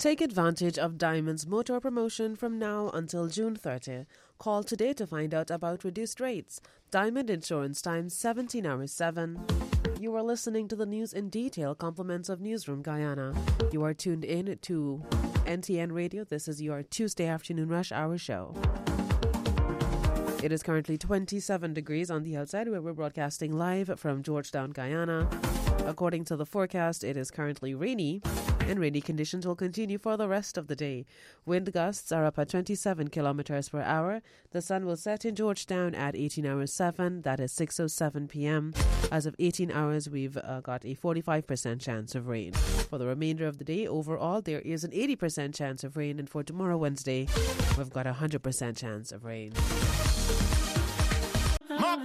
Take advantage of Diamond's motor promotion from now until June 30. Call today to find out about reduced rates. Diamond Insurance Time 17 hours 7. You are listening to the news in detail, compliments of Newsroom Guyana. You are tuned in to NTN Radio. This is your Tuesday afternoon rush hour show. It is currently 27 degrees on the outside where we're broadcasting live from Georgetown, Guyana. According to the forecast, it is currently rainy, and rainy conditions will continue for the rest of the day. Wind gusts are up at 27 kilometers per hour. The sun will set in Georgetown at 18 hours 7. That is 6:07 p.m. As of 18 hours, we've got a 45% chance of rain. For the remainder of the day, overall, there is an 80% chance of rain. And for tomorrow, Wednesday, we've got a 100% chance of rain.